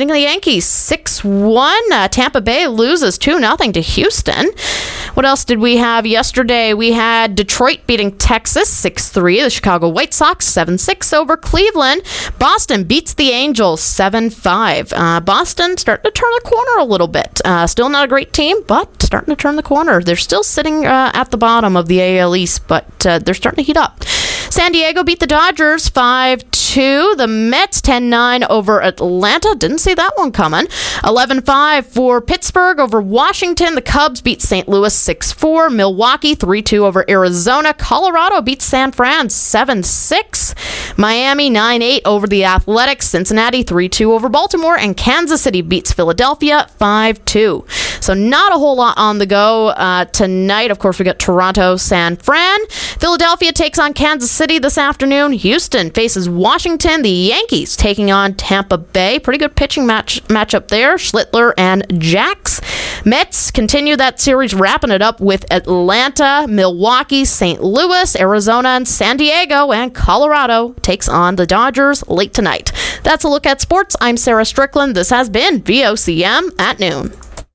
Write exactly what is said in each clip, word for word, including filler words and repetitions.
beating the Yankees six one. Uh, Tampa Bay loses two nothing to Houston. What else did we have yesterday? We had Detroit beating Texas six three. The Chicago White Sox seven six over Cleveland. Boston beats the Angels seven five. Uh, Boston starting to turn the corner a little bit. Uh, still not a great team, but starting to turn the corner. They're still sitting uh, at the bottom of the A L East, but uh, they're starting to heat up. San Diego beat the Dodgers five two. The Mets ten nine over Atlanta. Didn't see that one coming. eleven five for Pittsburgh over Washington. The Cubs beat Saint Louis six four. Milwaukee three two over Arizona. Colorado beats San Fran seven six. Miami nine eight over the Athletics. Cincinnati three two over Baltimore. And Kansas City beats Philadelphia five two. So not a whole lot on the go uh, tonight. Of course, we got Toronto, San Fran. Philadelphia takes on Kansas City this afternoon. Houston faces Washington. The Yankees taking on Tampa Bay. Pretty good pitching match matchup there. Schlittler and Jax. Mets continue that series, wrapping it up with Atlanta, Milwaukee, Saint Louis, Arizona, and San Diego. And Colorado takes on the Dodgers late tonight. That's a look at sports. I'm Sarah Strickland. This has been V O C M at noon.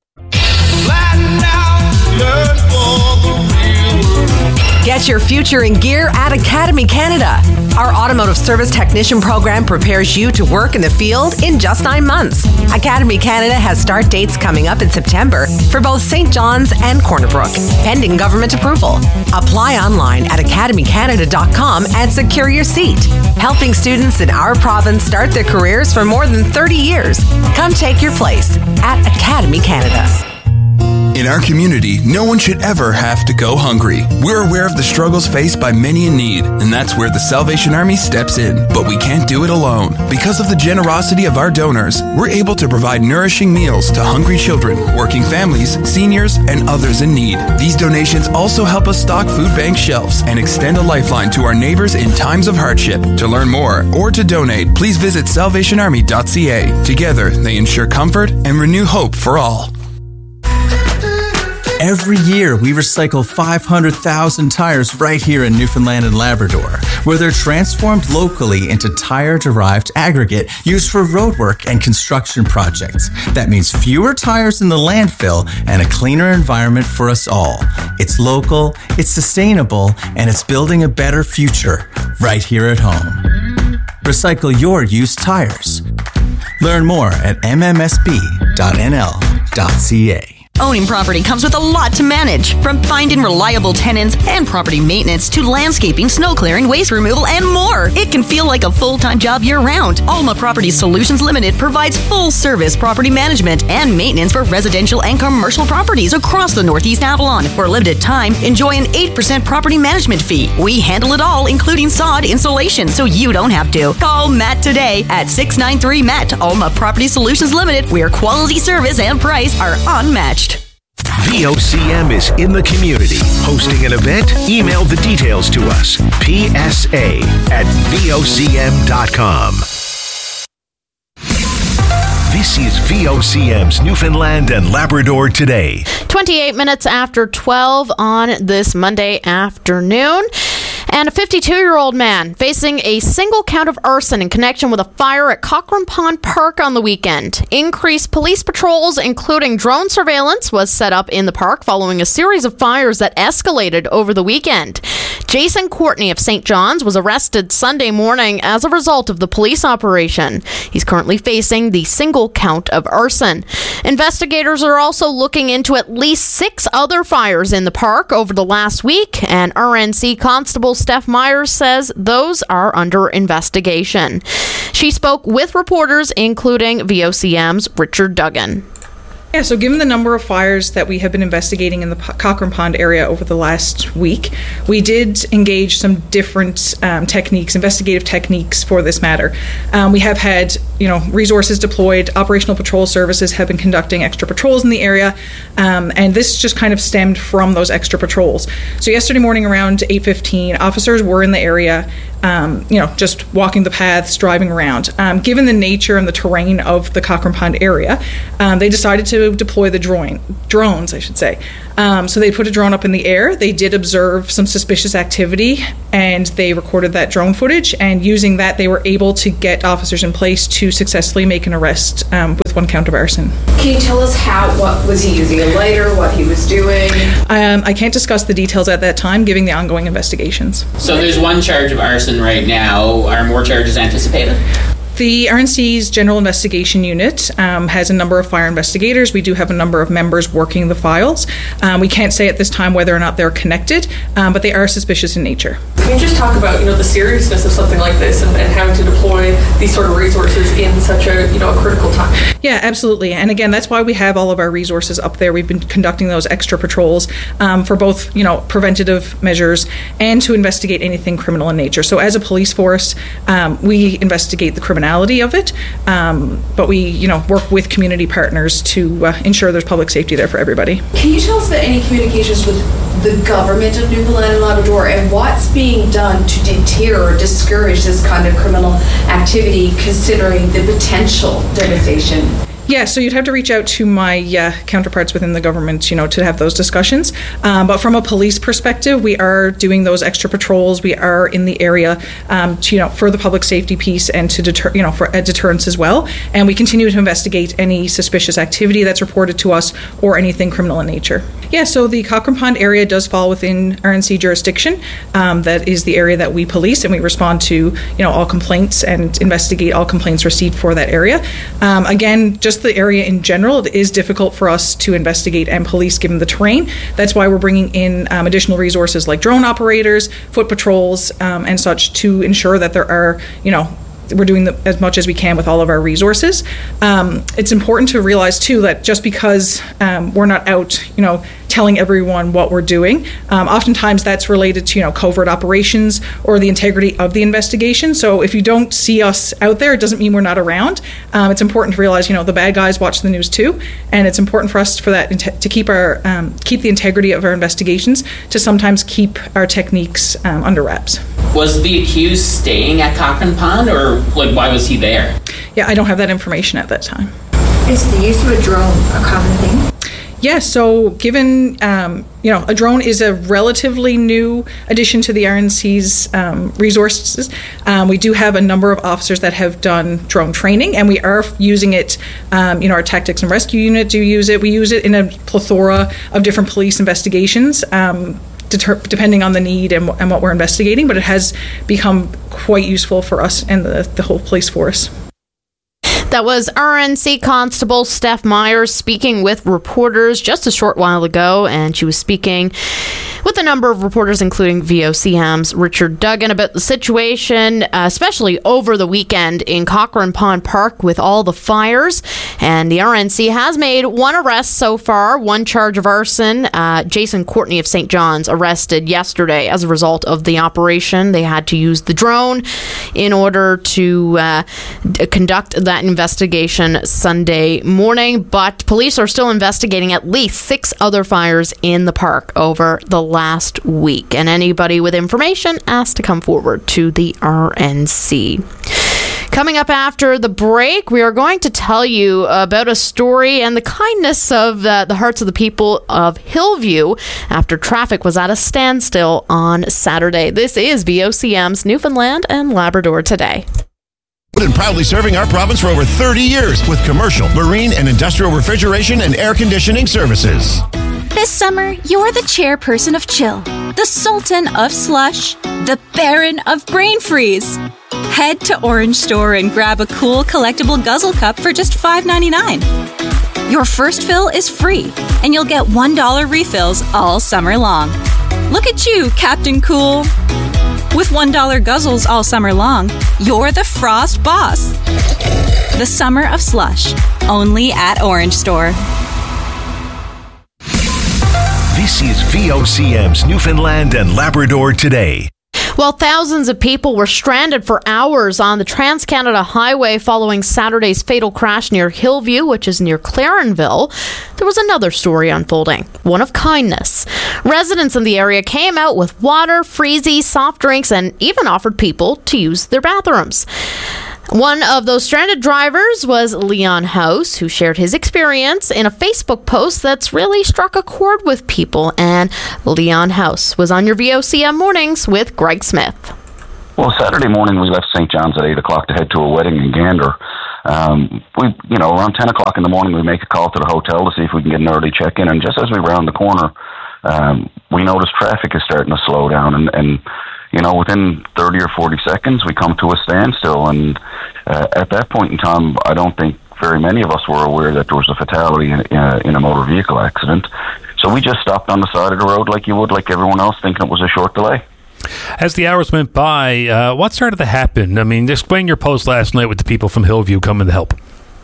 Get your future in gear at Academy Canada. Our automotive service technician program prepares you to work in the field in just nine months. Academy Canada has start dates coming up in September for both Saint John's and Corner Brook, pending government approval. Apply online at academy canada dot com and secure your seat. Helping students in our province start their careers for more than thirty years. Come take your place at Academy Canada. In our community, no one should ever have to go hungry. We're aware of the struggles faced by many in need, and that's where the Salvation Army steps in. But we can't do it alone. Because of the generosity of our donors, we're able to provide nourishing meals to hungry children, working families, seniors, and others in need. These donations also help us stock food bank shelves and extend a lifeline to our neighbors in times of hardship. To learn more or to donate, please visit salvation army dot c a. Together, they ensure comfort and renew hope for all. Every year, we recycle five hundred thousand tires right here in Newfoundland and Labrador, where they're transformed locally into tire-derived aggregate used for roadwork and construction projects. That means fewer tires in the landfill and a cleaner environment for us all. It's local, it's sustainable, and it's building a better future right here at home. Recycle your used tires. Learn more at m m s b dot n l dot c a. Owning property comes with a lot to manage, from finding reliable tenants and property maintenance to landscaping, snow clearing, waste removal, and more. It can feel like a full-time job year-round. Alma Property Solutions Limited provides full-service property management and maintenance for residential and commercial properties across the Northeast Avalon. For a limited time, enjoy an eight percent property management fee. We handle it all, including sod installation, so you don't have to. Call Matt today at six nine three M A T. Alma Property Solutions Limited, where quality service and price are unmatched. V O C M is in the community. Hosting an event? Email the details to us. P S A at V O C M dot com. This is V O C M's Newfoundland and Labrador Today. twenty-eight minutes after twelve on this Monday afternoon. And a fifty-two-year-old man facing a single count of arson in connection with a fire at Cochrane Pond Park on the weekend. Increased police patrols, including drone surveillance, was set up in the park following a series of fires that escalated over the weekend. Jason Courtney of Saint John's was arrested Sunday morning as a result of the police operation. He's currently facing the single count of arson. Investigators are also looking into at least six other fires in the park over the last week, and R N C Constable Steph Myers says those are under investigation. She spoke with reporters, including V O C M's Richard Duggan. Yeah, so given the number of fires that we have been investigating in the P- Cochrane Pond area over the last week, we did engage some different um, techniques, investigative techniques for this matter. Um, we have had, you know, resources deployed. Operational patrol services have been conducting extra patrols in the area, um, and this just kind of stemmed from those extra patrols. So yesterday morning around eight fifteen, officers were in the area. um, you know, just walking the paths, driving around. Um, given the nature and the terrain of the Cochrane Pond area, um, they decided to deploy the drone, drones, I should say. Um, so they put a drone up in the air. They did observe some suspicious activity, and they recorded that drone footage. And using that, they were able to get officers in place to successfully make an arrest um, with one count of arson. Can you tell us how? What was he using? A lighter? What he was doing? Um, I can't discuss the details at that time, given the ongoing investigations. So there's one charge of arson right now. Are more charges anticipated? The R N C's General Investigation Unit um, has a number of fire investigators. We do have a number of members working the files. Um, we can't say at this time whether or not they're connected, um, but they are suspicious in nature. Can you just talk about, you know, the seriousness of something like this and, and having to deploy these sort of resources in such a, you know, a critical time? Yeah, absolutely. And again, that's why we have all of our resources up there. We've been conducting those extra patrols um, for both, you know, preventative measures and to investigate anything criminal in nature. So as a police force, um, we investigate the criminality of it, um, but we, you know, work with community partners to uh, ensure there's public safety there for everybody. Can you tell us about any communications with the government of Newfoundland and Labrador and what's being done to deter or discourage this kind of criminal activity, considering the potential devastation? Yeah, so you'd have to reach out to my uh, counterparts within the government, you know, to have those discussions. Um, but from a police perspective, we are doing those extra patrols. We are in the area, um, to, you know, for the public safety piece and to deter, you know, for a deterrence as well. And we continue to investigate any suspicious activity that's reported to us or anything criminal in nature. Yeah, so the Cochrane Pond area does fall within R N C jurisdiction. Um, that is the area that we police, and we respond to, you know, all complaints and investigate all complaints received for that area. Um, again, just the area in general, it is difficult for us to investigate and police given the terrain. That's why we're bringing in um, additional resources like drone operators, foot patrols, um, and such to ensure that there are, you know, we're doing the, as much as we can with all of our resources. Um, it's important to realize too that just because um, we're not out, you know, telling everyone what we're doing, um, oftentimes that's related to, you know, covert operations or the integrity of the investigation. So if you don't see us out there, it doesn't mean we're not around. Um, it's important to realize, you know, the bad guys watch the news too, and it's important for us for that to keep our um, keep the integrity of our investigations, to sometimes keep our techniques um, under wraps. Was the accused staying at Cochrane Pond, or like why was he there? Yeah, I don't have that information at that time. Is the use of a drone a common thing? Yeah, so given, um, you know, a drone is a relatively new addition to the R N C's um, resources. Um, we do have a number of officers that have done drone training, and we are using it, um, you know, our tactics and rescue unit do use it. We use it in a plethora of different police investigations, um, deter- depending on the need and, and what we're investigating, but it has become quite useful for us and the, the whole police force. That was R N C Constable Steph Myers speaking with reporters just a short while ago, and she was speaking with a number of reporters, including V O C M's Richard Duggan, about the situation, uh, especially over the weekend in Cochrane Pond Park with all the fires. And the R N C has made one arrest so far, one charge of arson. Uh, Jason Courtney of Saint John's arrested yesterday as a result of the operation. They had to use the drone in order to uh, d- conduct that investigation Sunday morning, but police are still investigating at least six other fires in the park over the last week, and anybody with information asked to come forward to the R N C. Coming up after the break, we are going to tell you about a story and the kindness of uh, the hearts of the people of Hillview after traffic was at a standstill on Saturday. This is V O C M's Newfoundland and Labrador Today. And proudly serving our province for over thirty years with commercial, marine, and industrial refrigeration and air conditioning services. This summer, you're the chairperson of Chill, the sultan of slush, the baron of brain freeze. Head to Orange Store and grab a cool collectible guzzle cup for just five ninety-nine. Your first fill is free, and you'll get one dollar refills all summer long. Look at you, Captain Cool. With one dollar guzzles all summer long, you're the Frost boss. The summer of slush, only at Orange Store. This is V O C M's Newfoundland and Labrador Today. Well, thousands of people were stranded for hours on the Trans-Canada Highway following Saturday's fatal crash near Hillview, which is near Clarenville. There was another story unfolding, one of kindness. Residents in the area came out with water, freezies, soft drinks, and even offered people to use their bathrooms. One of those stranded drivers was Leon House, who shared his experience in a Facebook post that's really struck a chord with people. And Leon House was on your V O C M Mornings with Greg Smith. Well, Saturday morning we left Saint John's at eight o'clock to head to a wedding in Gander. Um, we, you know, around ten o'clock in the morning we make a call to the hotel to see if we can get an early check-in. And just as we round the corner, um, we noticed traffic is starting to slow down, and, and you know, within thirty or forty seconds, we come to a standstill. And uh, at that point in time, I don't think very many of us were aware that there was a fatality in, in, a, in a motor vehicle accident. So we just stopped on the side of the road like you would, like everyone else, thinking it was a short delay. As the hours went by, uh, what started to happen? I mean, explain your post last night with the people from Hillview coming to help.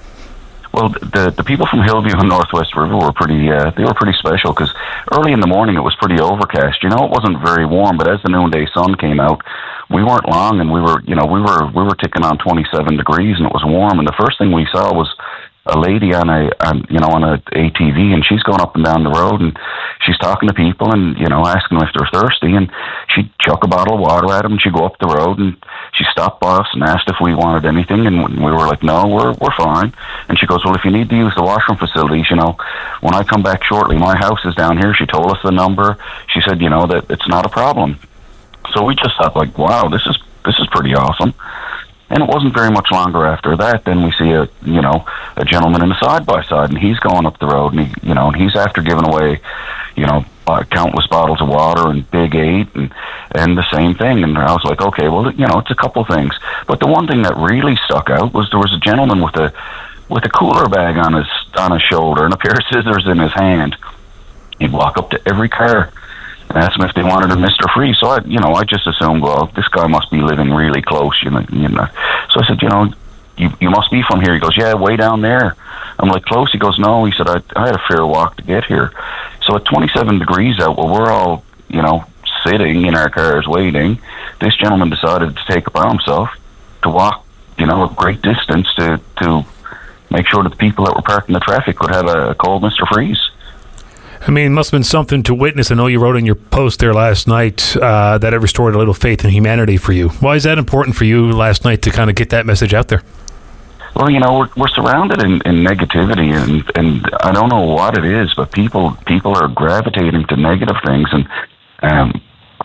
Well, the the people from Hillview and Northwest River were pretty, uh, they were pretty special, because early in the morning it was pretty overcast. You know, it wasn't very warm, but as the noonday sun came out, we weren't long, and we were, you know, we were we were ticking on twenty-seven degrees, and it was warm. And the first thing we saw was a lady on a, on, you know, on a A T V, and she's going up and down the road, and she's talking to people, and you know, asking them if they're thirsty, and she'd chuck a bottle of water at them, and she'd go up the road, and she stopped by us and asked if we wanted anything, and we were like, no, we're we're fine. And she goes, well, if you need to use the washroom facilities, you know, when I come back shortly, my house is down here. She told us the number. She said, you know, that it's not a problem. So we just thought, like, wow, this is this is pretty awesome. And it wasn't very much longer after that, then we see a, you know, a gentleman in a side-by-side, and he's going up the road, and he, you know, and he's after giving away, you know, uh, countless bottles of water and Big Eight and, and the same thing. And I was like, okay, well, you know, it's a couple things. But the one thing that really stuck out was there was a gentleman with a, with a cooler bag on his, on his shoulder and a pair of scissors in his hand. He'd walk up to every car and asked them if they wanted a Mister Freeze. So I, you know, I just assumed, well, this guy must be living really close, you know. You know. So I said, you know, you you must be from here. He goes, yeah, way down there. I'm like, close? He goes, no. He said, I, I had a fair walk to get here. So at twenty-seven degrees out, well, we're all, you know, sitting in our cars waiting. This gentleman decided to take upon himself to walk, you know, a great distance to to make sure that the people that were parked in the traffic could have a cold Mister Freeze. I mean, it must have been something to witness. I know you wrote in your post there last night uh, that it restored a little faith in humanity for you. Why is that important for you last night to kind of get that message out there? Well, you know, we're, we're surrounded in, in negativity, and, and I don't know what it is, but people people are gravitating to negative things. And um,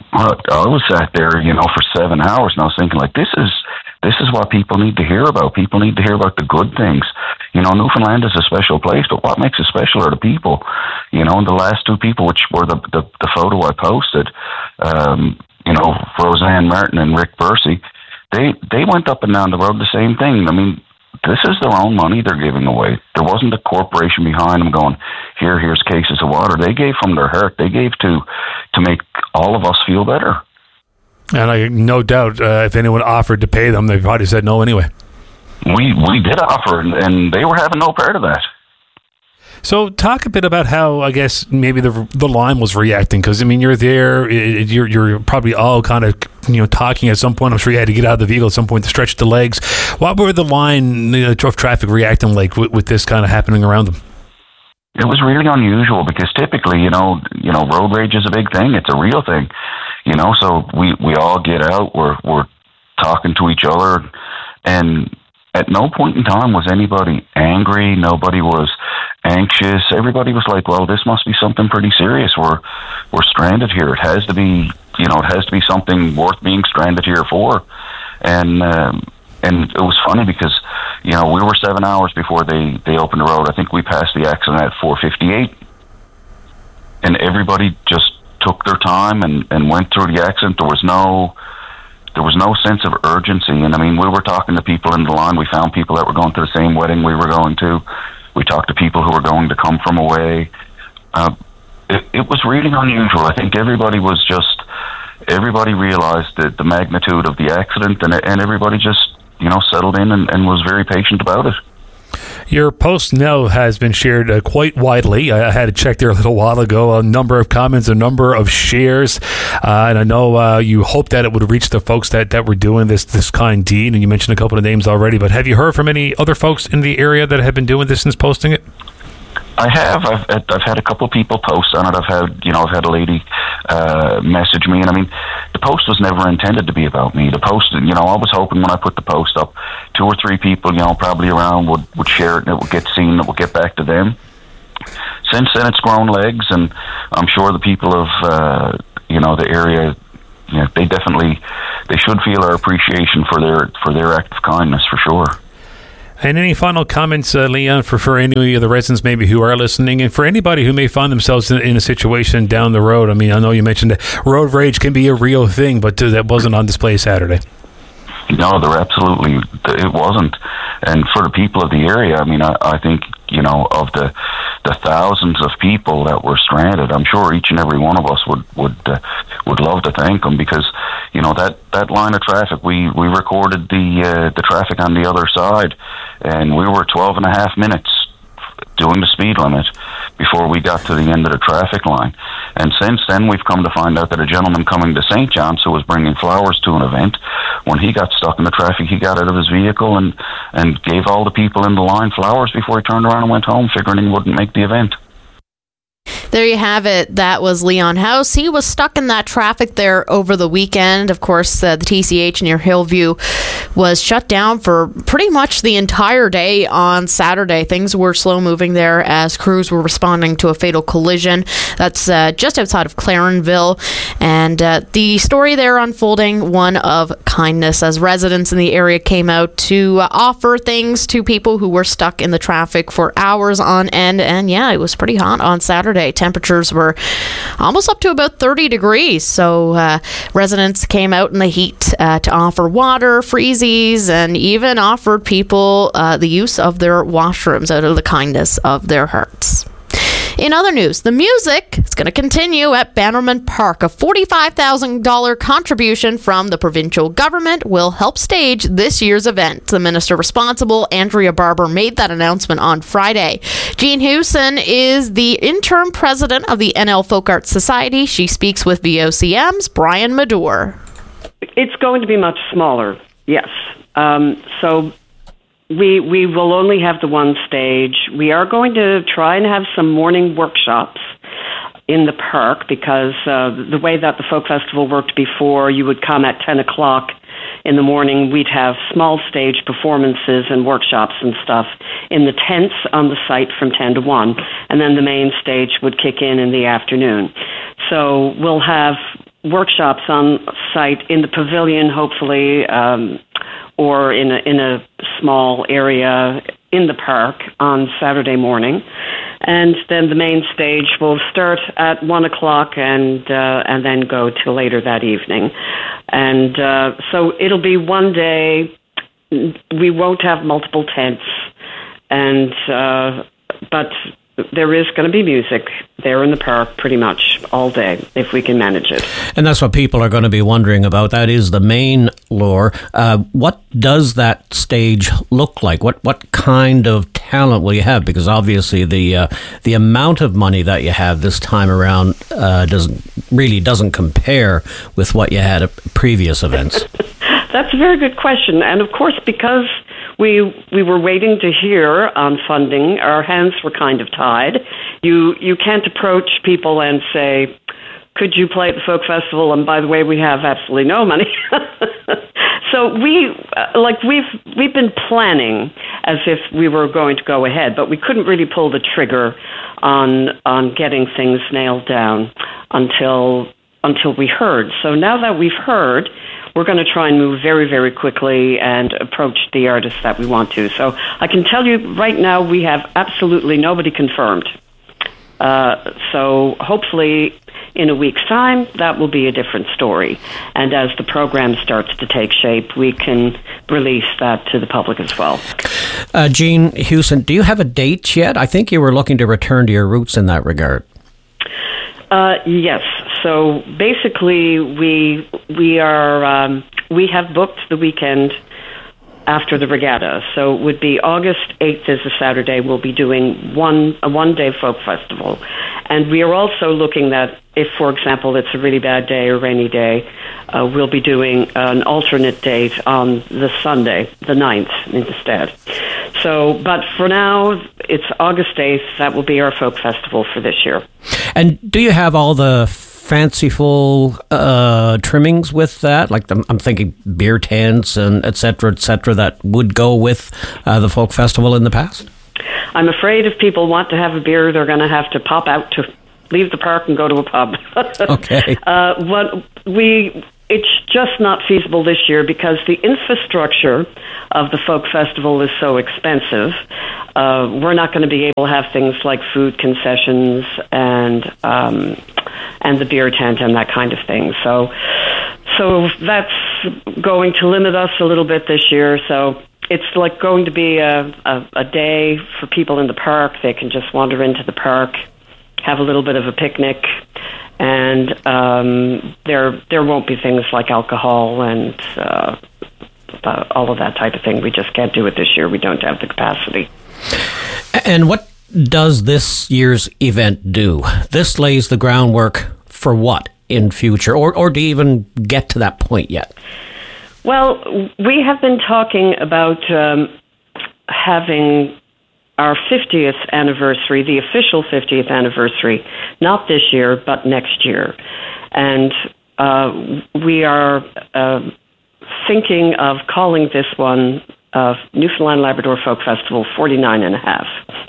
I was sat there, you know, for seven hours, and I was thinking, like, this is this is what people need to hear about. People need to hear about the good things. You know, Newfoundland is a special place, but what makes it special are the people. You know, and the last two people, which were the the, the photo I posted, um, you know, Roseanne Martin and Rick Bursey, they they went up and down the road the same thing. I mean, this is their own money they're giving away. There wasn't a corporation behind them going, here, here's cases of water. They gave from their heart. They gave to to make all of us feel better. And I no doubt uh, if anyone offered to pay them, they probably said no anyway. We we did offer, and, and they were having no part of that. So talk a bit about how, I guess, maybe the the line was reacting, because, I mean, you're there, you're you're probably all kind of, you know, talking at some point. I'm sure you had to get out of the vehicle at some point to stretch the legs. What were the line, you know, of traffic reacting like with, with this kind of happening around them? It was really unusual, because typically, you know, you know, road rage is a big thing. It's a real thing, you know. So we, we all get out, we're we're talking to each other, and at no point in time was anybody angry. Nobody was anxious. Everybody was like, well, this must be something pretty serious. We're we're stranded here. It has to be, you know, it has to be something worth being stranded here for. And um, and it was funny because, you know, we were seven hours before they, they opened the road. I think we passed the accident at four fifty-eight. And everybody just took their time and, and went through the accident. There was no... There was no sense of urgency. And I mean, we were talking to people in the line. We found people that were going to the same wedding we were going to. We talked to people who were going to come from away. Uh, it, it was really unusual. I think everybody was just, everybody realized that the magnitude of the accident, and, and everybody just, you know, settled in and, and was very patient about it. Your post now has been shared uh, quite widely. I, I had to check there a little while ago. A number of comments, a number of shares, uh, and I know uh, you hope that it would reach the folks that, that were doing this this kind deed. And you mentioned a couple of names already, but have you heard from any other folks in the area that have been doing this since posting it? I have. I've, I've had a couple of people post on it. I've had, you know, I've had a lady uh, message me, and I mean, the post was never intended to be about me. The post, you know, I was hoping when I put the post up, two or three people, you know, probably around would, would share it, and it would get seen, it would get back to them. Since then, it's grown legs, and I'm sure the people of, uh, you know, the area, you know, they definitely, they should feel our appreciation for their for their act of kindness, for sure. And any final comments, uh, Leon, for, for any of the residents maybe who are listening, and for anybody who may find themselves in, in a situation down the road? I mean, I know you mentioned that road rage can be a real thing, but uh, that wasn't on display Saturday. No, there absolutely, it wasn't. And for the people of the area, I mean, I, I think, you know, of the the thousands of people that were stranded, I'm sure each and every one of us would would uh, would love to thank them, because, you know, that, that line of traffic, we, we recorded the uh, the traffic on the other side, and we were twelve and a half minutes doing the speed limit before we got to the end of the traffic line. And since then, we've come to find out that a gentleman coming to Saint John's who was bringing flowers to an event, when he got stuck in the traffic, he got out of his vehicle and, and gave all the people in the line flowers before he turned around and went home, figuring he wouldn't make the event. There you have it. That was Leon House. He was stuck in that traffic there over the weekend. Of course, uh, the T C H near Hillview was shut down for pretty much the entire day on Saturday. Things were slow moving there as crews were responding to a fatal collision. That's uh, just outside of Clarenville. And uh, the story there unfolding one of kindness as residents in the area came out to uh, offer things to people who were stuck in the traffic for hours on end. And yeah, it was pretty hot on Saturday. Temperatures were almost up to about thirty degrees. So uh, residents came out in the heat uh, to offer water, freezies, and even offered people uh, the use of their washrooms out of the kindness of their hearts. In other news, the music is going to continue at Bannerman Park. A forty-five thousand dollars contribution from the provincial government will help stage this year's event. The minister responsible, Andrea Barber, made that announcement on Friday. Jean Hewson is the interim president of the N L Folk Arts Society. She speaks with V O C M's Brian Madore. It's going to be much smaller, yes. Um, so... We we will only have the one stage. We are going to try and have some morning workshops in the park, because uh, the way that the folk festival worked before, you would come at ten o'clock in the morning. We'd have small stage performances and workshops and stuff in the tents on the site from ten to one, and then the main stage would kick in in the afternoon. So we'll have workshops on site in the pavilion, hopefully, um, or in a, in a small area in the park on Saturday morning. And then the main stage will start at one o'clock and uh, and then go till later that evening. And uh, so it'll be one day. We won't have multiple tents, and uh, but there is going to be music there in the park pretty much all day, if we can manage it. And that's what people are going to be wondering about. That is the main lure. Uh, what does that stage look like? What what kind of talent will you have? Because obviously the uh, the amount of money that you have this time around uh, doesn't really doesn't compare with what you had at previous events. That's a very good question. And of course, because we we were waiting to hear on funding, our hands were kind of tied. You you can't approach people and say, could you play at the folk festival? And by the way, we have absolutely no money. So we uh, like we've we've been planning as if we were going to go ahead, but we couldn't really pull the trigger on on getting things nailed down until until we heard. So now that we've heard, we're going to try and move very, very quickly and approach the artists that we want to. So I can tell you right now we have absolutely nobody confirmed. Uh, so hopefully in a week's time, that will be a different story. And as the program starts to take shape, we can release that to the public as well. Uh, Jean Hewson, do you have a date yet? I think you were looking to return to your roots in that regard. Uh, yes. So basically, we we are um, we have booked the weekend after the regatta. So it would be August eighth is a Saturday. We'll be doing one a one-day folk festival. And we are also looking at, if, for example, it's a really bad day or rainy day, uh, we'll be doing an alternate date on the Sunday, the ninth, instead. So, but for now, it's August eighth. That will be our folk festival for this year. And do you have all the fanciful uh, trimmings with that? Like the, I'm thinking beer tents and et cetera, et cetera, that would go with uh, the folk festival in the past? I'm afraid if people want to have a beer, they're going to have to pop out to leave the park and go to a pub. Okay. Uh, what we it's just not feasible this year because the infrastructure of the folk festival is so expensive. Uh, we're not going to be able to have things like food concessions and um, and the beer tent and that kind of thing. So, so that's going to limit us a little bit this year. So it's like going to be a, a, a day for people in the park. They can just wander into the park, have a little bit of a picnic, and um, there there won't be things like alcohol and uh, uh, all of that type of thing. We just can't do it this year. We don't have the capacity. And what does this year's event do? This lays the groundwork for what in future, or or do you even get to that point yet? Well, we have been talking about um, having our fiftieth anniversary, the official fiftieth anniversary, not this year, but next year. And uh, we are uh, thinking of calling this one uh, Newfoundland Labrador Folk Festival forty-nine and a half.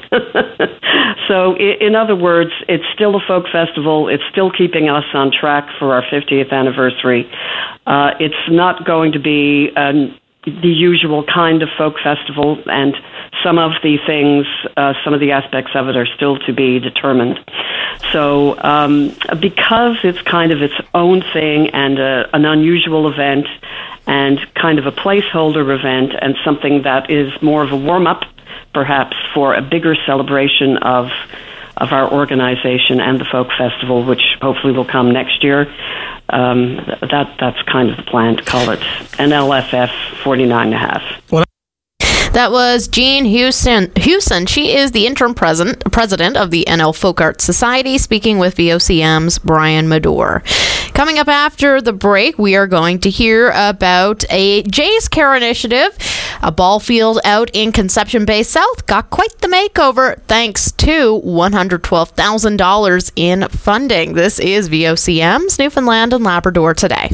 So, in other words, it's still a folk festival. It's still keeping us on track for our fiftieth anniversary. Uh, it's not going to be um, the usual kind of folk festival, and some of the things, uh, some of the aspects of it are still to be determined. So, um, because it's kind of its own thing and a, an unusual event and kind of a placeholder event and something that is more of a warm-up, perhaps, for a bigger celebration of of our organization and the folk festival, which hopefully will come next year. Um, that that's kind of the plan to call it N L F F forty-nine and a half. Well, that was Jean Hewson. Hewson. She is the interim president president of the N L Folk Arts Society, speaking with V O C M's Brian Medore. Coming up after the break, we are going to hear about a Jays Care initiative. A ball field out in Conception Bay South got quite the makeover thanks to one hundred twelve thousand dollars in funding. This is V O C M's Newfoundland and Labrador Today.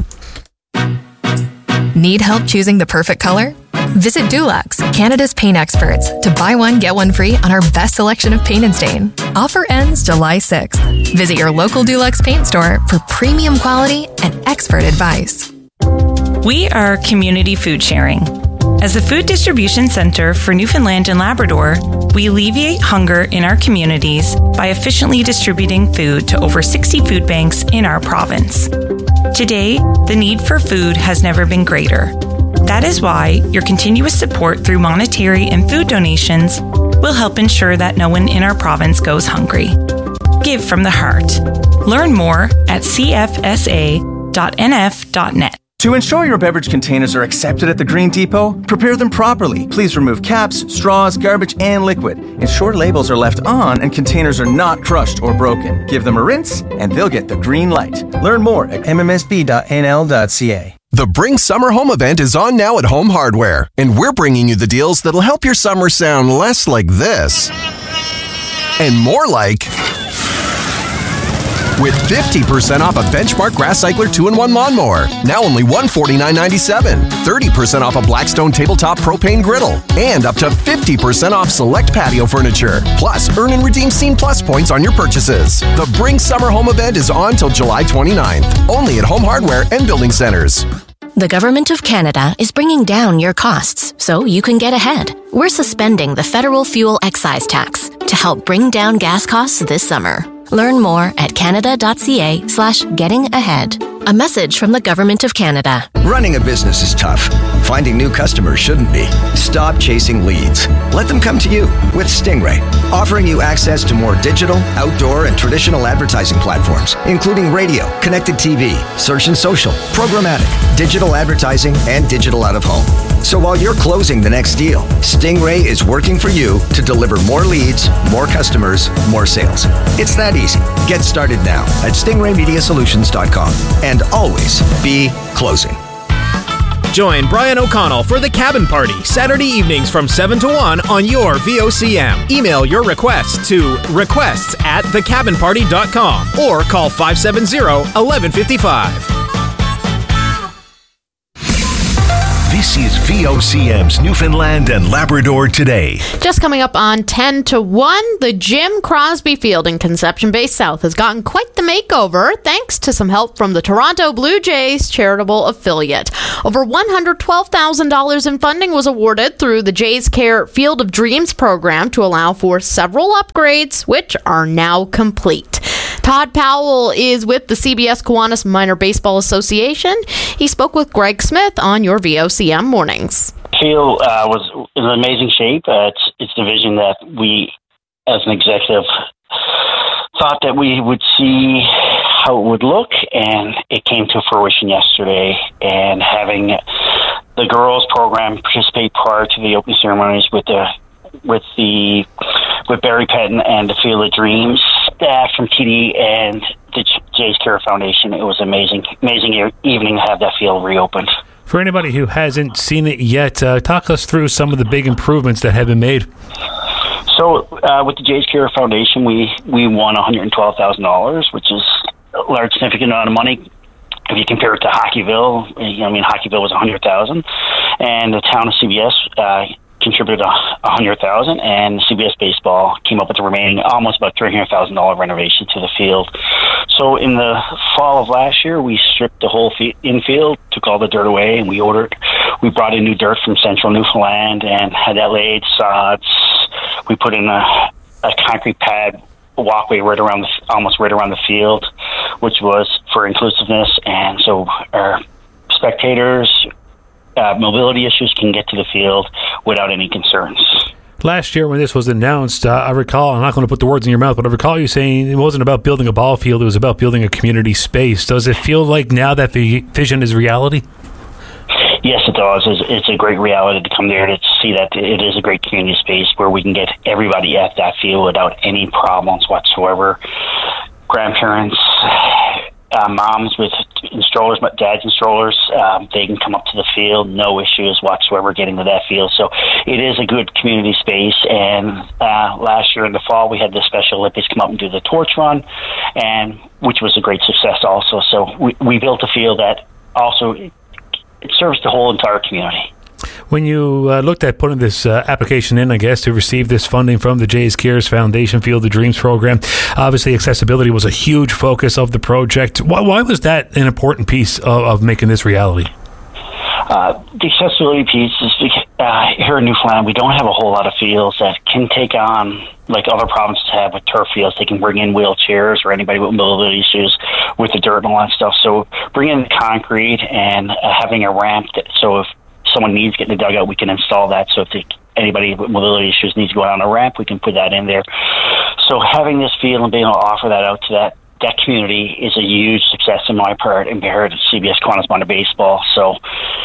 Need help choosing the perfect color? Visit Dulux, Canada's paint experts, to buy one, get one free on our best selection of paint and stain. Offer ends July sixth. Visit your local Dulux paint store for premium quality and expert advice. We are community food sharing. As a food distribution center for Newfoundland and Labrador, we alleviate hunger in our communities by efficiently distributing food to over sixty food banks in our province. Today, the need for food has never been greater. That is why your continuous support through monetary and food donations will help ensure that no one in our province goes hungry. Give from the heart. Learn more at c f s a dot n f dot net. To ensure your beverage containers are accepted at the Green Depot, prepare them properly. Please remove caps, straws, garbage, and liquid. Ensure labels are left on and containers are not crushed or broken. Give them a rinse and they'll get the green light. Learn more at m m s b dot n l dot c a. The Bring Summer Home event is on now at Home Hardware, and we're bringing you the deals that'll help your summer sound less like this and more like... With fifty percent off a Benchmark Grass Cycler two in one lawnmower, now only one hundred forty-nine ninety-seven. thirty percent off a Blackstone Tabletop Propane Griddle, and up to fifty percent off select patio furniture. Plus, earn and redeem Scene Plus points on your purchases. The Bring Summer Home event is on till July twenty-ninth, only at Home Hardware and Building Centers. The Government of Canada is bringing down your costs so you can get ahead. We're suspending the federal fuel excise tax to help bring down gas costs this summer. Learn more at canada.ca slash getting ahead. A message from the Government of Canada. Running a business is tough. Finding new customers shouldn't be. Stop chasing leads. Let them come to you with Stingray, offering you access to more digital, outdoor, and traditional advertising platforms, including radio, connected T V, search and social, programmatic, digital advertising, and digital out of home. So while you're closing the next deal, Stingray is working for you to deliver more leads, more customers, more sales. It's that easy. Get started now at stingray media solutions dot com and always be closing. Join Brian O'Connell for The Cabin Party, Saturday evenings from seven to one on your V O C M. Email your requests to requests at the cabin party dot com or call five seven zero, one one five five. This is V O C M's Newfoundland and Labrador Today. Just coming up on ten to one, the Jim Crosby Field in Conception Bay South has gotten quite the makeover thanks to some help from the Toronto Blue Jays charitable affiliate. Over one hundred twelve thousand dollars in funding was awarded through the Jays Care Field of Dreams program to allow for several upgrades, which are now complete. Todd Powell is with the C B S Kiwanis Minor Baseball Association. He spoke with Greg Smith on your V O C M mornings. Field uh, was in amazing shape. Uh, it's it's a division that we, as an executive, thought that we would see how it would look, and it came to fruition yesterday. And having the girls program participate prior to the opening ceremonies with the with the with Barry Pettin and the Field of Dreams staff from T D and the Jays Care Foundation, it was amazing, amazing evening to have that field reopened. For anybody who hasn't seen it yet, uh, talk us through some of the big improvements that have been made. So, uh, with the Jays Care Foundation, we, we won one hundred twelve thousand dollars, which is a large, significant amount of money. If you compare it to Hockeyville, I mean, Hockeyville was one hundred thousand dollars, and the town of C B S uh, contributed one hundred thousand dollars, and C B S Baseball came up with the remaining almost about three hundred thousand dollars renovation to the field. So in the fall of last year, we stripped the whole fi- infield, took all the dirt away, and we ordered, we brought in new dirt from central Newfoundland and had that laid, sods. We put in a, a concrete pad walkway right around the, almost right around the field, which was for inclusiveness, and so our spectators, uh, mobility issues can get to the field without any concerns. Last year when this was announced, uh, I recall, I'm not going to put the words in your mouth, but I recall you saying it wasn't about building a ball field, it was about building a community space. Does it feel like now that the vision is reality? Yes, it does. It's, it's a great reality to come there to see that it is a great community space where we can get everybody at that field without any problems whatsoever. Grandparents, uh, moms with strollers, dads and strollers, um, they can come up to the field, no issues whatsoever getting to that field. So it is a good community space. And uh, last year in the fall, we had the Special Olympics come up and do the torch run, and which was a great success also. So we, we built a field that also it serves the whole entire community. When you uh, looked at putting this uh, application in, I guess, to receive this funding from the Jays Cares Foundation Field of Dreams program, obviously accessibility was a huge focus of the project. Why, why was that an important piece of, of making this reality? Uh, the accessibility piece is uh, here in Newfoundland, we don't have a whole lot of fields that can take on, like other provinces have with turf fields. They can bring in wheelchairs or anybody with mobility issues with the dirt and all that stuff. So bringing in the concrete and uh, having a ramp, that, so if someone needs to get in the dugout, we can install that. So if they, anybody with mobility issues needs to go down a ramp, we can put that in there. So having this field and being able to offer that out to that that community is a huge success in my part and part of C B S Kiwanis Minor Baseball. So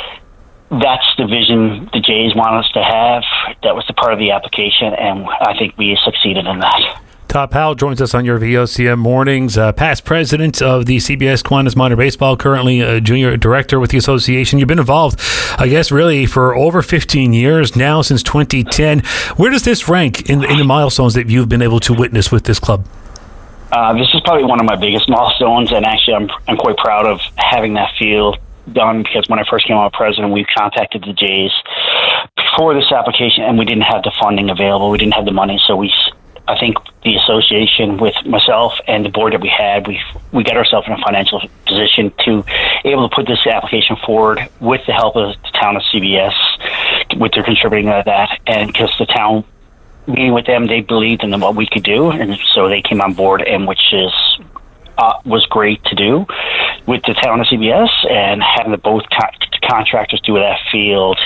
that's the vision the Jays want us to have. That was the part of the application, and I think we succeeded in that. Todd Powell joins us on your V O C M mornings, uh, past president of the C B S Kiwanis Minor Baseball, currently a junior director with the association. You've been involved, I guess, really for over fifteen years now, since twenty ten. Where does this rank in, in the milestones that you've been able to witness with this club? Uh, this is probably one of my biggest milestones, and actually I'm I'm quite proud of having that field done, because when I first came on president, we contacted the Jays before this application, and we didn't have the funding available. We didn't have the money, so we, I think the association with myself and the board that we had, we we got ourselves in a financial position to able to put this application forward with the help of the town of C B S, with their contributing to that, and because the town, meeting with them, they believed in what we could do, and so they came on board, and which is uh, was great to do with the town of C B S, and having the both con- contractors do that field.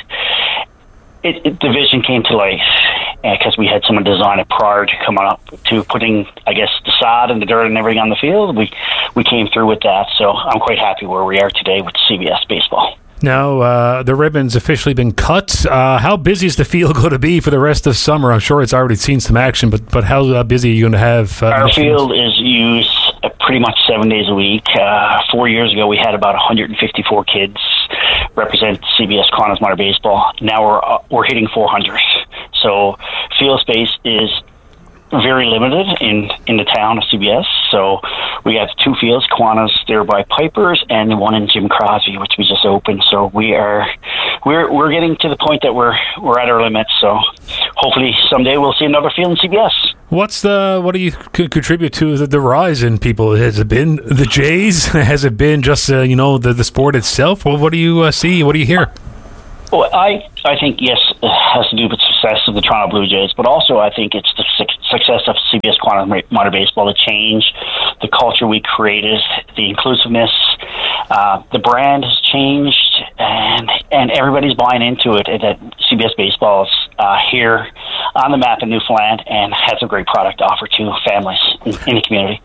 It, it, the vision came to life because uh, we had someone design it prior to coming up to putting, I guess, the sod and the dirt and everything on the field. We we came through with that, so I'm quite happy where we are today with C B S Baseball. Now, uh, the ribbon's officially been cut. Uh, how busy is the field going to be for the rest of summer? I'm sure it's already seen some action, but but how uh, busy are you going to have? Uh, Our field is used uh, pretty much seven days a week. Uh, four years ago, we had about one hundred fifty-four kids represent C B S Kiwanis Minor Baseball. Now we're uh, we're hitting four hundred. So field space is very limited in, in the town of C B S. So we have two fields, Kiwanis there by Pipers, and one in Jim Crosby, which we just opened. So we are we're we're getting to the point that we're we're at our limits. So hopefully someday we'll see another field in C B S. What's the what do you c- contribute to the, the rise in people? Has it been the Jays? Has it been just uh, you know the the sport itself? Well, what do you uh, see? What do you hear? Well, I, I think, yes, it has to do with the success of the Toronto Blue Jays, but also I think it's the su- success of C B S Kiwanis Minor Baseball, the change, the culture we created, the inclusiveness. Uh, the brand has changed, and and everybody's buying into it, that C B S Baseball is uh, here on the map in Newfoundland and has a great product to offer to families in, in the community.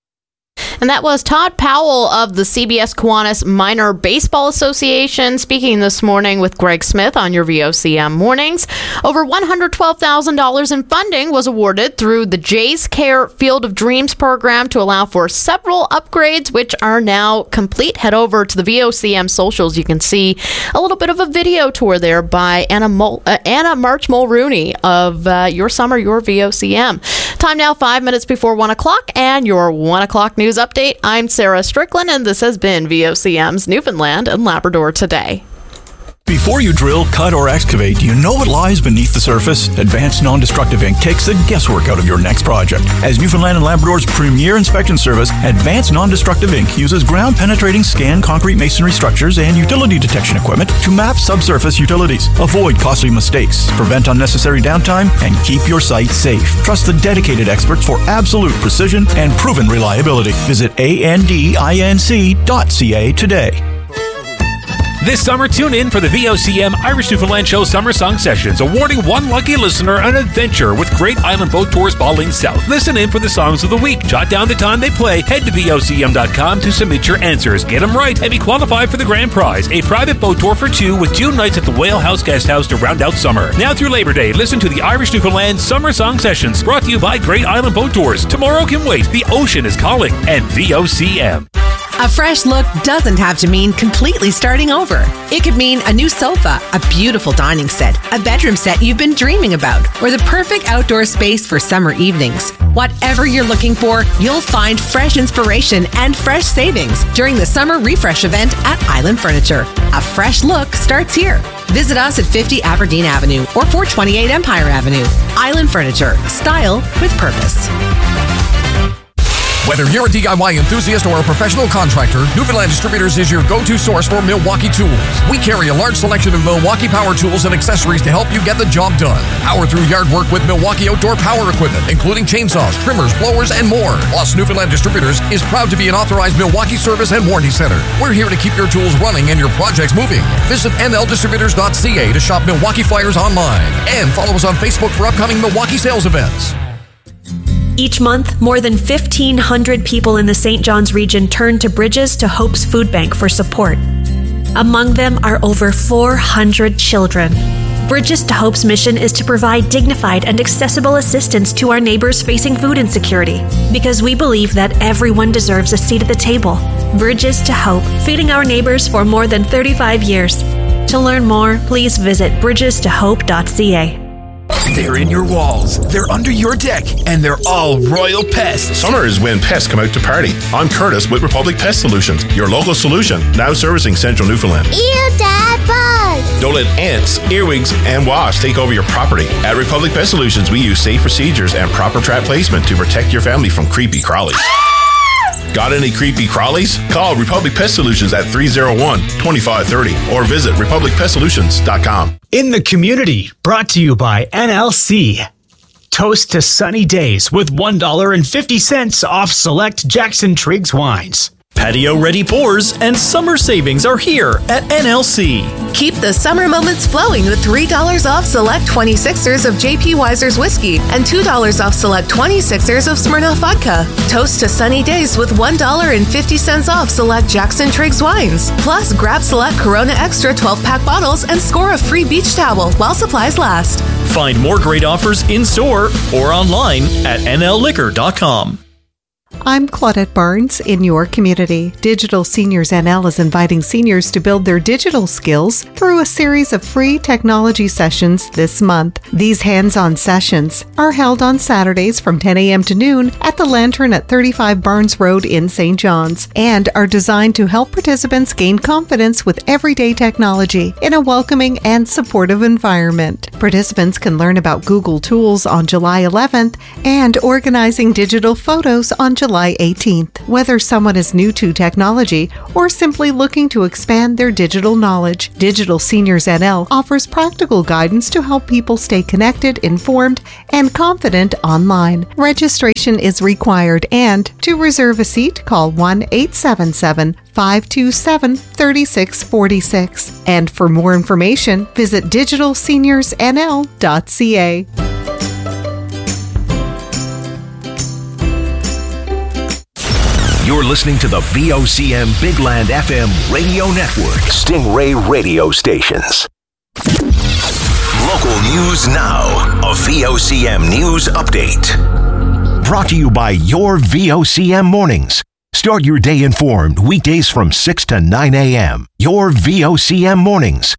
And that was Todd Powell of the C B S Kiwanis Minor Baseball Association speaking this morning with Greg Smith on your V O C M mornings. Over one hundred twelve thousand dollars in funding was awarded through the Jays Care Field of Dreams program to allow for several upgrades, which are now complete. Head over to the V O C M socials. You can see a little bit of a video tour there by Anna, Mul- uh, Anna March Mulrooney of uh, Your Summer, Your V O C M. Time now, five minutes before one o'clock, and your one o'clock news update. I'm Sarah Strickland, and this has been V O C M's Newfoundland and Labrador Today. Before you drill, cut, or excavate, do you know what lies beneath the surface? Advanced Non-Destructive Incorporated takes the guesswork out of your next project. As Newfoundland and Labrador's premier inspection service, Advanced Non-Destructive Incorporated uses ground-penetrating scan concrete masonry structures and utility detection equipment to map subsurface utilities, avoid costly mistakes, prevent unnecessary downtime, and keep your site safe. Trust the dedicated experts for absolute precision and proven reliability. Visit A N D I N C dot C A today. This summer, tune in for the V O C M Irish Newfoundland Show Summer Song Sessions, awarding one lucky listener an adventure with Great Island Boat Tours Baldwin South. Listen in for the songs of the week. Jot down the time they play. Head to V O C M dot com to submit your answers. Get them right and be qualified for the grand prize, a private boat tour for two with two nights at the Whale House Guest House to round out summer. Now through Labor Day, listen to the Irish Newfoundland Summer Song Sessions, brought to you by Great Island Boat Tours. Tomorrow can wait. The ocean is calling. And V O C M. A fresh look doesn't have to mean completely starting over. It could mean a new sofa, a beautiful dining set, a bedroom set you've been dreaming about, or the perfect outdoor space for summer evenings. Whatever you're looking for, you'll find fresh inspiration and fresh savings during the Summer Refresh event at Island Furniture. A fresh look starts here. Visit us at fifty Aberdeen Avenue or four twenty-eight Empire Avenue. Island Furniture. Style with purpose. Whether you're a D I Y enthusiast or a professional contractor, Newfoundland Distributors is your go-to source for Milwaukee tools. We carry a large selection of Milwaukee power tools and accessories to help you get the job done. Power through yard work with Milwaukee outdoor power equipment, including chainsaws, trimmers, blowers, and more. Plus, Newfoundland Distributors is proud to be an authorized Milwaukee service and warranty center. We're here to keep your tools running and your projects moving. Visit N L distributors dot C A to shop Milwaukee flyers online. And follow us on Facebook for upcoming Milwaukee sales events. Each month, more than fifteen hundred people in the Saint John's region turn to Bridges to Hope's Food Bank for support. Among them are over four hundred children. Bridges to Hope's mission is to provide dignified and accessible assistance to our neighbors facing food insecurity, because we believe that everyone deserves a seat at the table. Bridges to Hope, feeding our neighbors for more than thirty-five years. To learn more, please visit bridges to hope dot C A. They're in your walls, they're under your deck, and they're all royal pests. Summer is when pests come out to party. I'm Curtis with Republic Pest Solutions, your local solution, now servicing Central Newfoundland. Ew, Dad, bugs! Don't let ants, earwigs, and wasps take over your property. At Republic Pest Solutions, we use safe procedures and proper trap placement to protect your family from creepy crawlies. Got any creepy crawlies? Call Republic Pest Solutions at three oh one, two five three oh or visit republic pest solutions dot com. In the Community, brought to you by N L C. Toast to sunny days with one dollar and fifty cents off select Jackson Triggs wines. Patio-ready pours and summer savings are here at N L C. Keep the summer moments flowing with three dollars off select twenty-sixers of J P Weiser's whiskey and two dollars off select twenty-sixers of Smirnoff vodka. Toast to sunny days with one dollar and fifty cents off select Jackson Triggs wines. Plus, grab select Corona Extra twelve-pack bottles and score a free beach towel while supplies last. Find more great offers in-store or online at N L liquor dot com. I'm Claudette Barnes in your community. Digital Seniors N L is inviting seniors to build their digital skills through a series of free technology sessions this month. These hands-on sessions are held on Saturdays from ten a.m. to noon at the Lantern at thirty-five Barnes Road in Saint John's and are designed to help participants gain confidence with everyday technology in a welcoming and supportive environment. Participants can learn about Google Tools on July eleventh and organizing digital photos on July eighteenth. Whether someone is new to technology or simply looking to expand their digital knowledge, Digital Seniors N L offers practical guidance to help people stay connected, informed, and confident online. Registration is required, and to reserve a seat, call one eight seven seven, five two seven, three six four six. And for more information, visit digital seniors n l dot c a. You're listening to the V O C M Big Land F M radio network. Stingray radio stations. Local news now. A V O C M news update. Brought to you by your V O C M mornings. Start your day informed weekdays from six to nine a.m. Your V O C M mornings.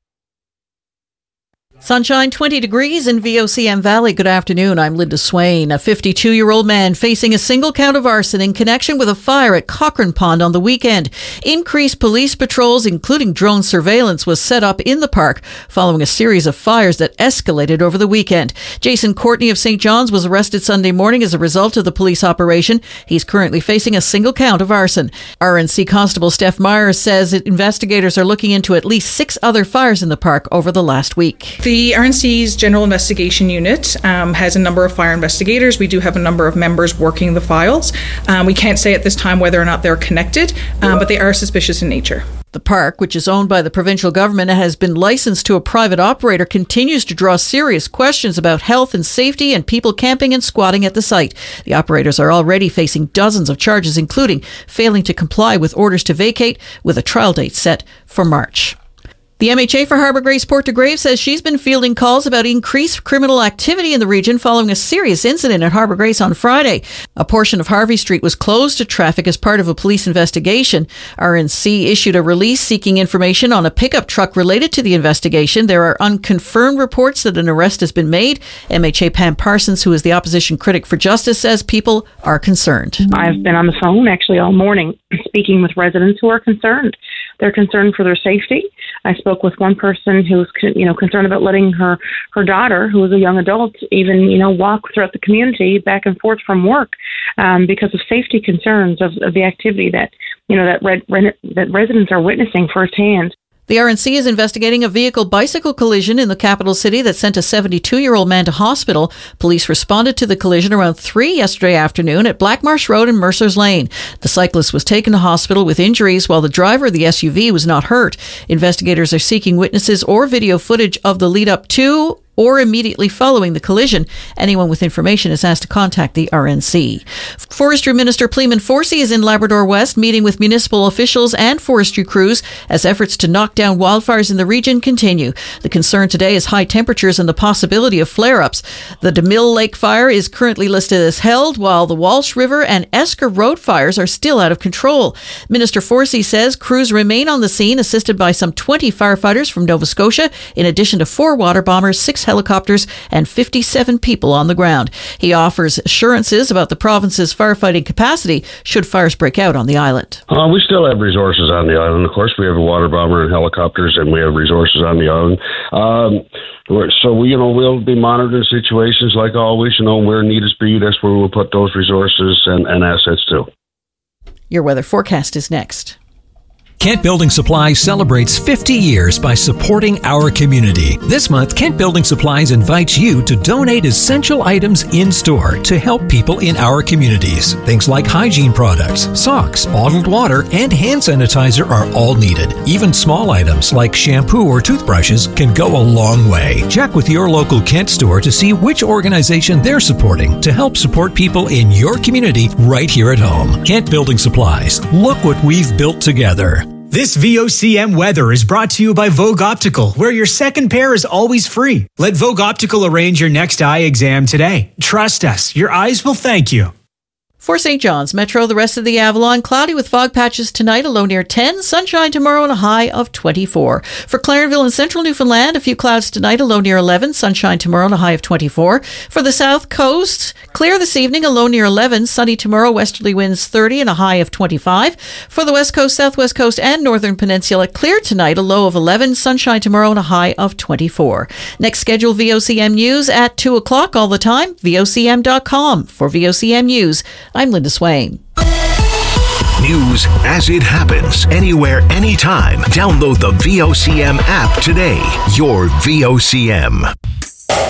Sunshine, twenty degrees in V O C M Valley. Good afternoon. I'm Linda Swain. A fifty-two-year-old man facing a single count of arson in connection with a fire at Cochrane Pond on the weekend. Increased police patrols, including drone surveillance, was set up in the park following a series of fires that escalated over the weekend. Jason Courtney of Saint John's was arrested Sunday morning as a result of the police operation. He's currently facing a single count of arson. R N C Constable Steph Myers says that investigators are looking into at least six other fires in the park over the last week. The R N C's General Investigation Unit um, has a number of fire investigators. We do have a number of members working the files. Um, we can't say at this time whether or not they're connected, um, but they are suspicious in nature. The park, which is owned by the provincial government and has been licensed to a private operator, continues to draw serious questions about health and safety and people camping and squatting at the site. The operators are already facing dozens of charges, including failing to comply with orders to vacate, with a trial date set for March. The M H A for Harbour Grace Port de Grave says she's been fielding calls about increased criminal activity in the region following a serious incident at Harbour Grace on Friday. A portion of Harvey Street was closed to traffic as part of a police investigation. R N C issued a release seeking information on a pickup truck related to the investigation. There are unconfirmed reports that an arrest has been made. M H A Pam Parsons, who is the opposition critic for justice, says people are concerned. I've been on the phone actually all morning speaking with residents who are concerned. They're concerned for their safety. I spoke with one person who was, you know, concerned about letting her, her daughter, who was a young adult, even, you know, walk throughout the community back and forth from work um, because of safety concerns of, of the activity that, you know, that, red, that residents are witnessing firsthand. The R N C is investigating a vehicle-bicycle collision in the capital city that sent a seventy-two-year-old man to hospital. Police responded to the collision around three yesterday afternoon at Blackmarsh Road and Mercer's Lane. The cyclist was taken to hospital with injuries while the driver of the S U V was not hurt. Investigators are seeking witnesses or video footage of the lead-up to or immediately following the collision. Anyone with information is asked to contact the R N C. Forestry Minister Pleeman Forsey is in Labrador West meeting with municipal officials and forestry crews as efforts to knock down wildfires in the region continue. The concern today is high temperatures and the possibility of flare-ups. The DeMille Lake fire is currently listed as held, while the Walsh River and Esker Road fires are still out of control. Minister Forsey says crews remain on the scene, assisted by some twenty firefighters from Nova Scotia, in addition to four water bombers, six helicopters, and fifty-seven people on the ground. He offers assurances about the province's firefighting capacity should fires break out on the island. Uh, we still have resources on the island. Of course, we have a water bomber and helicopters, and we have resources on the island. Um, so, we, you know, we'll be monitoring situations like always. You know, where need is be, that's where we'll put those resources and, and assets to. Your weather forecast is next. Kent Building Supplies celebrates fifty years by supporting our community. This month, Kent Building Supplies invites you to donate essential items in-store to help people in our communities. Things like hygiene products, socks, bottled water, and hand sanitizer are all needed. Even small items like shampoo or toothbrushes can go a long way. Check with your local Kent store to see which organization they're supporting to help support people in your community right here at home. Kent Building Supplies. Look what we've built together. This V O C M weather is brought to you by Vogue Optical, where your second pair is always free. Let Vogue Optical arrange your next eye exam today. Trust us, your eyes will thank you. For Saint John's Metro, the rest of the Avalon, cloudy with fog patches tonight, a low near ten, sunshine tomorrow and a high of twenty-four. For Clarenville and Central Newfoundland, a few clouds tonight, a low near eleven, sunshine tomorrow and a high of twenty-four. For the South Coast, clear this evening, a low near eleven, sunny tomorrow, westerly winds thirty and a high of twenty-five. For the West Coast, Southwest Coast and Northern Peninsula, clear tonight, a low of eleven, sunshine tomorrow and a high of twenty-four. Next scheduled V O C M News at two o'clock all the time, V O C M dot com. For V O C M News, I'm Linda Swain. News as it happens, anywhere, anytime. Download the V O C M app today. Your V O C M.